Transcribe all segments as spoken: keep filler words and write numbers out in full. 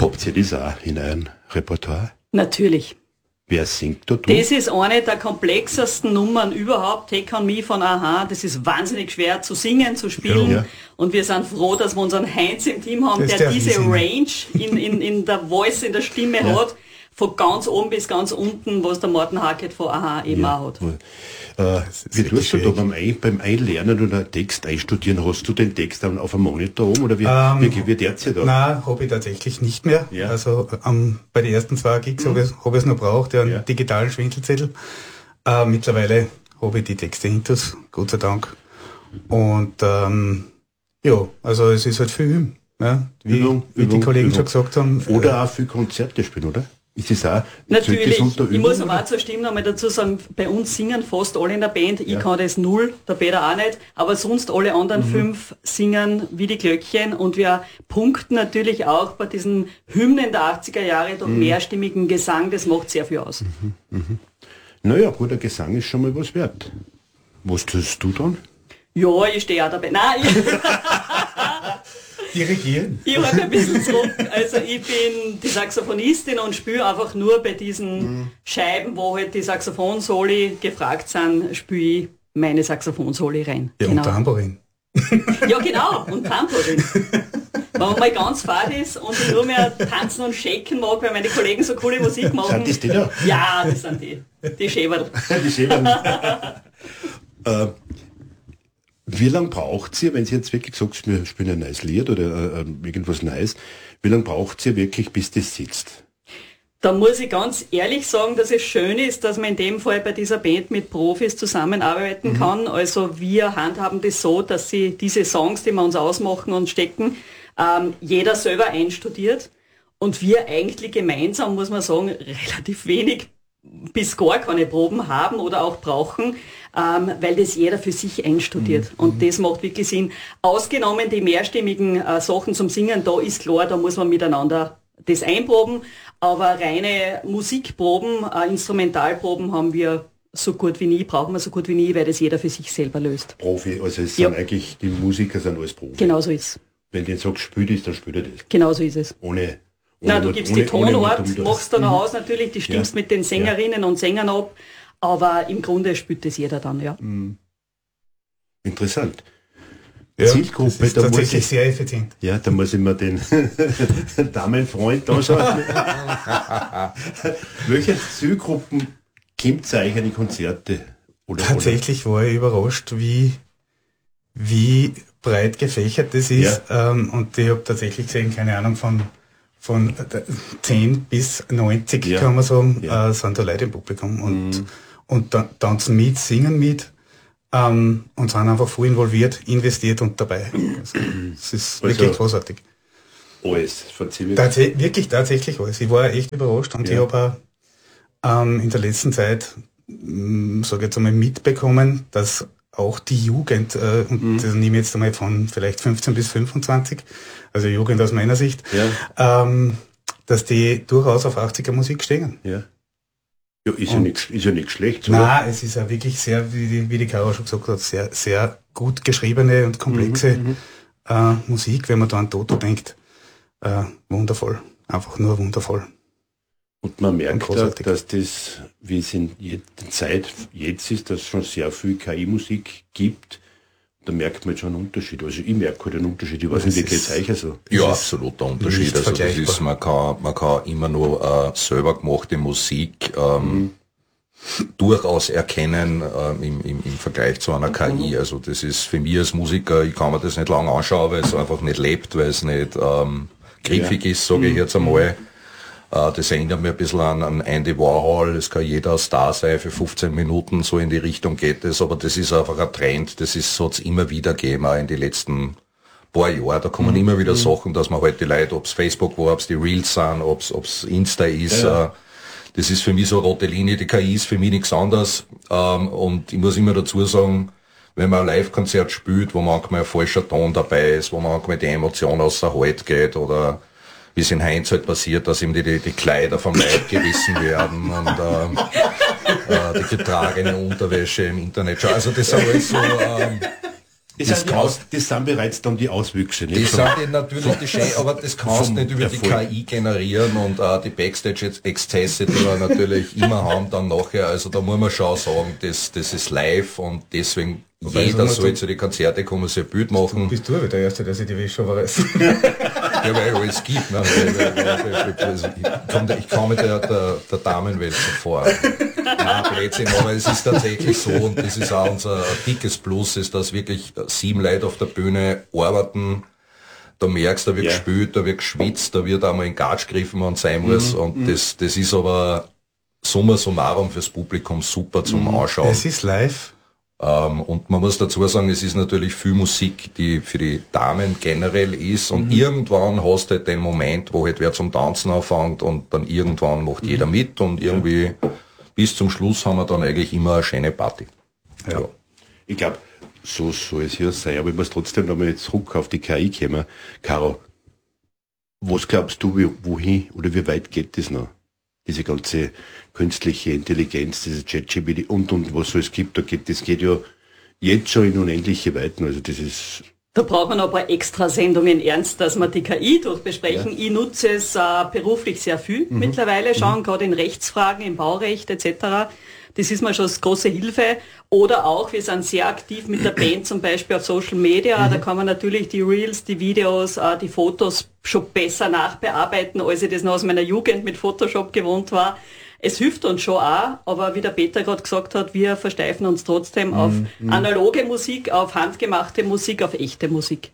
Habt ihr das auch in eurem Repertoire? Natürlich. Wer singt da? Du? Das ist eine der komplexesten Nummern überhaupt, Take on Me von A-ha. Das ist wahnsinnig schwer zu singen, zu spielen. Ja. Und wir sind froh, dass wir unseren Heinz im Team haben, der diese Range in, in, in der Voice, in der Stimme ja. hat. Von ganz oben bis ganz unten, was der Martin Hackett von A-ha eben ja. auch hat. Äh, wie tust du da beim, Ein, beim Einlernen oder einen Text einstudieren? Hast du den Text dann auf dem Monitor oben oder wie, ähm, wie, wie der da? Nein, habe ich tatsächlich nicht mehr. Ja. Also ähm, bei den ersten zwei Gigs mhm. habe ich es hab noch braucht, ja, einen ja. digitalen Schwindelzettel. Äh, mittlerweile habe ich die Texte hintus, Gott sei Dank. Und ähm, ja, also es ist halt viel, ja, wie, Übung, wie Übung, die Kollegen Übung. schon gesagt haben. Oder äh, auch viel Konzerte spielen, oder? Ist das auch natürlich, ich muss aber auch zur Stimme noch mal dazu sagen, bei uns singen fast alle in der Band, ich ja. kann das null, der Peter auch nicht, aber sonst alle anderen mhm. fünf singen wie die Glöckchen und wir punkten natürlich auch bei diesen Hymnen der achtziger Jahre durch mhm. mehrstimmigen Gesang, das macht sehr viel aus. Mhm. Mhm. Naja, guter Gesang ist schon mal was wert. Was tust du dann? Ja, ich stehe auch dabei. Nein, ich Dirigieren. Ich halte ein bisschen zurück. Also ich bin die Saxophonistin und spiele einfach nur bei diesen mhm. Scheiben, wo halt die Saxophonsoli gefragt sind, spiele ich meine Saxophonsoli rein. Ja, genau. Und Tambourin. Ja, genau, und Tambourin. Wenn man mal ganz fad ist und ich nur mehr tanzen und shaken mag, weil meine Kollegen so coole Musik machen. Sind das die da? Ja, das sind die. Die Schäberl. Die Schäberl. äh, Wie lange braucht ihr, wenn Sie jetzt wirklich sagt, wir spielen ein neues Lied oder äh, irgendwas Neues, wie lange braucht ihr wirklich, bis das sitzt? Da muss ich ganz ehrlich sagen, dass es schön ist, dass man in dem Fall bei dieser Band mit Profis zusammenarbeiten mhm. kann. Also wir handhaben das so, dass sie diese Songs, die wir uns ausmachen und stecken, ähm, jeder selber einstudiert und wir eigentlich gemeinsam, muss man sagen, relativ wenig bis gar keine Proben haben oder auch brauchen, ähm, weil das jeder für sich einstudiert. Mhm. Und das macht wirklich Sinn. Ausgenommen die mehrstimmigen äh, Sachen zum Singen, da ist klar, da muss man miteinander das einproben, aber reine Musikproben, äh, Instrumentalproben haben wir so gut wie nie, brauchen wir so gut wie nie, weil das jeder für sich selber löst. Profi, also es ja. sind eigentlich, die Musiker sind alles Profi. Genau so ist es. Wenn du sagst, spielt ist, dann spielt er das. Genau so ist es. Ohne Nein, du gibst ohne, die Tonart, ohne machst dann mhm. aus natürlich, die stimmst ja. mit den Sängerinnen ja. und Sängern ab, aber im Grunde spielt das jeder dann, ja. Mhm. Interessant. Ja, Zielgruppe, das ist da tatsächlich muss ich, sehr effizient. Ja, da muss ich mir den Damenfreund anschauen. Welche Zielgruppen kommt euch an die Konzerte? Oder, tatsächlich oder? War ich überrascht, wie, wie breit gefächert das ist. Ja. Ähm, und ich habe tatsächlich gesehen, keine Ahnung, von von zehn bis neunzig, ja. kann man sagen, ja. äh, sind da Leute im Publikum und, mhm. und da, tanzen mit, singen mit ähm, und sind einfach voll involviert, investiert und dabei. Also, es ist also wirklich großartig. Alles, Tats wirklich tatsächlich alles. Ich war echt überrascht und ja. ich habe auch ähm, in der letzten Zeit, sage ich jetzt einmal, mitbekommen, dass auch die Jugend, äh, und mhm. das nehme ich jetzt einmal von vielleicht fünfzehn bis fünfundzwanzig, also Jugend aus meiner Sicht, ja. ähm, dass die durchaus auf achtziger Musik stehen. Ja, ja ist, ja nicht, ist ja nicht schlecht. Nein, es ist ja wirklich sehr, wie die, wie die Caro schon gesagt hat, sehr, sehr gut geschriebene und komplexe mhm, äh, Musik. Wenn man da an Toto denkt, äh, wundervoll, einfach nur wundervoll. Und man merkt auch, dass das, wie es in der Zeit jetzt ist, dass es schon sehr viel K I-Musik gibt. Da merkt man jetzt schon einen Unterschied. Also ich merke halt einen Unterschied. Ich weiß nicht, wie geht es euch also? Ja, absoluter Unterschied. Also das ist, man kann, man kann immer nur äh, selber gemachte Musik ähm, mhm. durchaus erkennen ähm, im, im, im Vergleich zu einer K I. Also das ist für mich als Musiker, ich kann mir das nicht lange anschauen, weil es einfach nicht lebt, weil es nicht ähm, griffig ja. ist, sage ich jetzt einmal. Das erinnert mich ein bisschen an, an Andy Warhol, es kann jeder Star sein für fünfzehn Minuten, so in die Richtung geht es, aber das ist einfach ein Trend, das ist so immer wieder gegeben, auch in den letzten paar Jahren, da kommen mhm. immer wieder Sachen, dass man halt die Leute, ob es Facebook war, ob es die Reels sind, ob es Insta ist, ja. das ist für mich so eine rote Linie, die K I ist für mich nichts anderes und ich muss immer dazu sagen, wenn man ein Live-Konzert spielt, wo manchmal ein falscher Ton dabei ist, wo manchmal die Emotion außer Halt geht oder wie es in Heinz halt passiert, dass ihm die, die, die Kleider vom Leib gerissen werden und äh, äh, die getragene Unterwäsche im Internet. Also das sind alles so, ähm, Das, das, sind die Aus, das sind bereits dann die Auswüchse. Nicht? Das sind die natürlich die Schei, aber das kannst du nicht über die K I generieren und uh, die Backstage-Exzesse, die wir natürlich immer haben dann nachher. Also da muss man schon sagen, das, das ist live und deswegen Wobei jeder soll zu den Konzerte kommen, sich ein Bild machen. Du bist du aber der Erste, der sich die Wäsche weiß. Ja, weil alles gibt. Ne? Ich komme ich komm mit der, der, der Damenwelt so vor. Nein, Blödsinn, aber es ist tatsächlich so und das ist auch unser dickes Plus, ist, dass wirklich sieben Leute auf der Bühne arbeiten. Da merkst du, da wird ja. gespielt, da wird geschwitzt, da wird einmal in Gatsch gegriffen, wenn es sein muss. Mhm. Und das, das ist aber summa summarum fürs Publikum super zum mhm. Anschauen. Es ist live. Ähm, und man muss dazu sagen, es ist natürlich viel Musik, die für die Damen generell ist. Und mhm. irgendwann hast du halt den Moment, wo halt wer zum Tanzen anfängt und dann irgendwann macht mhm. jeder mit und irgendwie ja. bis zum Schluss haben wir dann eigentlich immer eine schöne Party. Ja. Ja. Ich glaube, so soll es hier sein, aber ich muss trotzdem nochmal zurück auf die K I kommen. Caro, was glaubst du, wie, wohin oder wie weit geht das noch? Diese ganze künstliche Intelligenz, diese ChatGPT und und was es gibt, da geht, das geht ja jetzt schon in unendliche Weiten. Also das ist. Da braucht man aber extra Sendungen ernst, dass wir die K I durchbesprechen. Ja. Ich nutze es äh, beruflich sehr viel mhm. mittlerweile schon, mhm. gerade in Rechtsfragen, im Baurecht et cetera. Das ist mir schon eine große Hilfe. Oder auch, wir sind sehr aktiv mit der Band zum Beispiel auf Social Media. Mhm. Da kann man natürlich die Reels, die Videos, äh, die Fotos schon besser nachbearbeiten, als ich das noch aus meiner Jugend mit Photoshop gewohnt war. Es hilft uns schon auch, aber wie der Peter gerade gesagt hat, wir versteifen uns trotzdem mhm. auf analoge Musik, auf handgemachte Musik, auf echte Musik.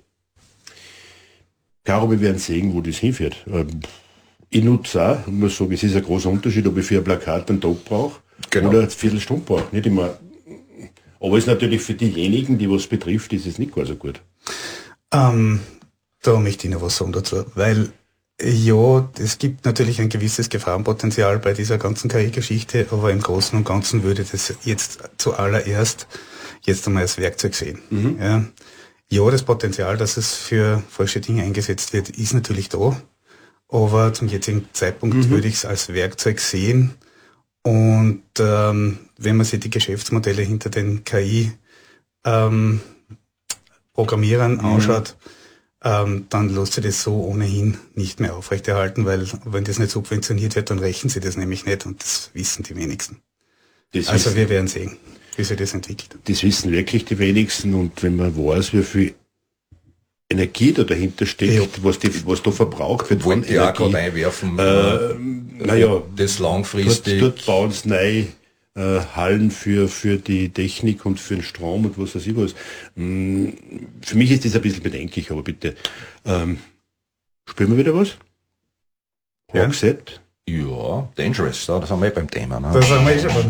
Caro, wir werden sehen, wo das hinführt. Ich nutze auch, ich muss sagen, es ist ein großer Unterschied, ob ich für ein Plakat einen Tag brauche genau. oder eine Viertelstunde brauche. Nicht immer. Aber es ist natürlich für diejenigen, die was betrifft, ist es nicht gar so gut. Ähm, da möchte ich noch was sagen dazu, weil ja, es gibt natürlich ein gewisses Gefahrenpotenzial bei dieser ganzen K I-Geschichte, aber im Großen und Ganzen würde das jetzt zuallererst jetzt einmal als Werkzeug sehen. Mhm. Ja. ja, das Potenzial, dass es für falsche Dinge eingesetzt wird, ist natürlich da, aber zum jetzigen Zeitpunkt mhm. würde ich es als Werkzeug sehen und ähm, wenn man sich die Geschäftsmodelle hinter den K I-Programmierern ähm, anschaut, mhm. Ähm, dann lässt sich das so ohnehin nicht mehr aufrechterhalten, weil wenn das nicht subventioniert wird, dann rächen sie das nämlich nicht und das wissen die wenigsten. Das also wissen, wir werden sehen, wie sich das entwickelt. Das wissen wirklich die wenigsten und wenn man weiß, wie viel Energie da dahinter steckt, ja. was, die, was da verbraucht wird. Wollte ich auch gerade einwerfen. Äh, naja, das langfristig. Dort, dort bauen sie neu äh, Hallen für, für die Technik und für den Strom und was weiß ich was. Hm, für mich ist das ein bisschen bedenklich, aber bitte. Ähm, spielen wir wieder was? Ja. Roxette? Ja, Dangerous, da, das haben wir eh beim Thema. Ne? Das haben wir eh schon beim